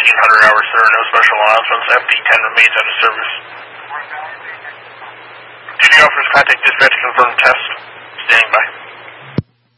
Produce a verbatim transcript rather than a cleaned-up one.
fifteen hundred hours, there are no special announcements. F D ten remains out of service. Duty officers contact dispatch to confirm test.